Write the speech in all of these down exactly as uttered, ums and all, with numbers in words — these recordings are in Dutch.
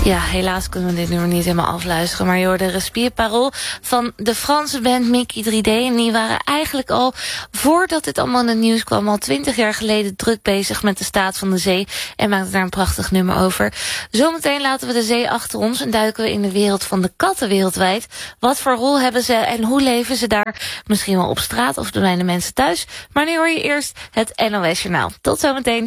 Ja, helaas kunnen we dit nummer niet helemaal afluisteren. Maar je hoorde Respire Parole van de Franse band Mickey drie D. En die waren eigenlijk al, voordat dit allemaal in het nieuws kwam, al twintig jaar geleden druk bezig met de staat van de zee. En maakten daar een prachtig nummer over. Zometeen laten we de zee achter ons en duiken we in de wereld van de katten wereldwijd. Wat voor rol hebben ze en hoe leven ze daar? Misschien wel op straat of bij de mensen thuis. Maar nu hoor je eerst het N O S Journaal. Tot zometeen.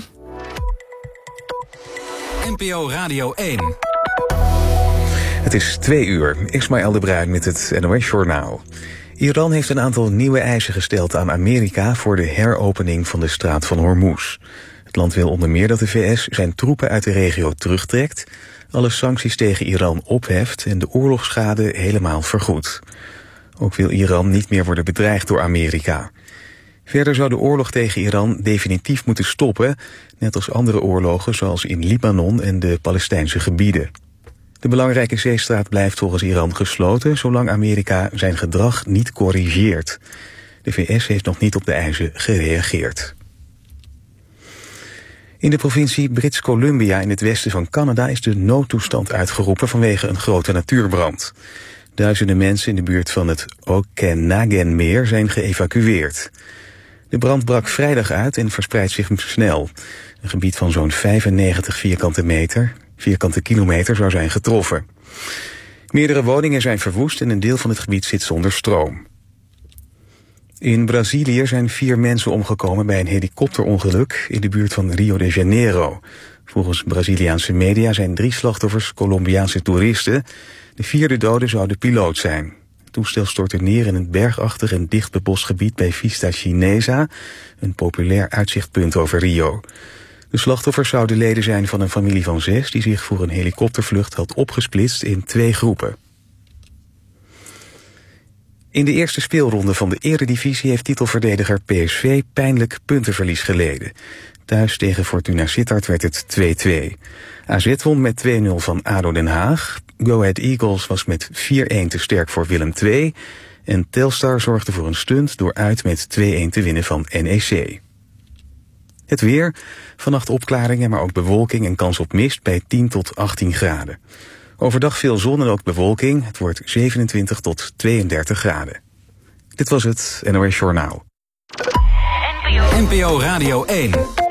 N P O Radio één. Het is twee uur. Ismaël de Bruin met het N O S-journaal. Iran heeft een aantal nieuwe eisen gesteld aan Amerika voor de heropening van de straat van Hormuz. Het land wil onder meer dat de V S zijn troepen uit de regio terugtrekt, alle sancties tegen Iran opheft en de oorlogsschade helemaal vergoedt. Ook wil Iran niet meer worden bedreigd door Amerika. Verder zou de oorlog tegen Iran definitief moeten stoppen, net als andere oorlogen zoals in Libanon en de Palestijnse gebieden. De belangrijke zeestraat blijft volgens Iran gesloten zolang Amerika zijn gedrag niet corrigeert. De V S heeft nog niet op de eisen gereageerd. In de provincie British Columbia in het westen van Canada is de noodtoestand uitgeroepen vanwege een grote natuurbrand. Duizenden mensen in de buurt van het Okanaganmeer zijn geëvacueerd. De brand brak vrijdag uit en verspreidt zich snel. Een gebied van zo'n vijfennegentig vierkante meter, vierkante kilometer zou zijn getroffen. Meerdere woningen zijn verwoest en een deel van het gebied zit zonder stroom. In Brazilië zijn vier mensen omgekomen bij een helikopterongeluk in de buurt van Rio de Janeiro. Volgens Braziliaanse media zijn drie slachtoffers Colombiaanse toeristen. De vierde dode zou de piloot zijn. Het toestel stortte neer in een bergachtig en dicht bebost gebied bij Vista Chinesa, een populair uitzichtpunt over Rio. De slachtoffers zouden leden zijn van een familie van zes die zich voor een helikoptervlucht had opgesplitst in twee groepen. In de eerste speelronde van de Eredivisie heeft titelverdediger P S V pijnlijk puntenverlies geleden. Thuis tegen Fortuna Sittard werd het twee-twee. A Z won met twee-nul van A D O Den Haag. Go Ahead Eagles was met vier-een te sterk voor Willem twee. En Telstar zorgde voor een stunt door uit met twee-een te winnen van N E C. Het weer. Vannacht opklaringen, maar ook bewolking en kans op mist bij tien tot achttien graden. Overdag veel zon en ook bewolking. Het wordt zevenentwintig tot tweeëndertig graden. Dit was het N O S Journaal. N P O Radio één.